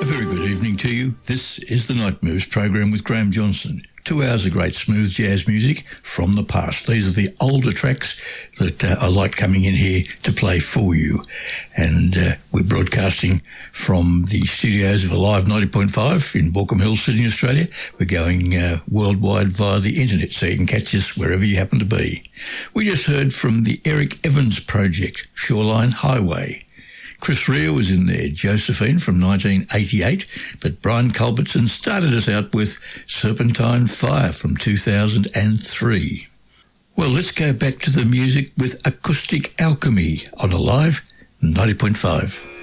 very good evening to you. This is the Night Moves program with Graham Johnson. 2 hours of great smooth jazz music from the past. These are the older tracks that I like coming in here to play for you. And we're broadcasting from the studios of Alive 90.5 in Baulkham Hills, Sydney, Australia. We're going worldwide via the internet, so you can catch us wherever you happen to be. We just heard from the Eric Evans project, Shoreline Highway. Chris Rea was in there, Josephine from 1988, but Brian Culbertson started us out with Serpentine Fire from 2003. Well, let's go back to the music with Acoustic Alchemy on Alive 90.5.